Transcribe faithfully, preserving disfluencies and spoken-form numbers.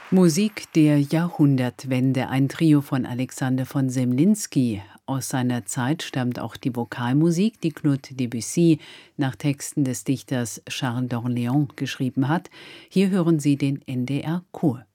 Musik der Jahrhundertwende, ein Trio von Alexander von Semlinsky. Aus seiner Zeit stammt auch die Vokalmusik, die Claude Debussy nach Texten des Dichters Charles d'Orléans geschrieben hat. Hier hören Sie den N D R Chor.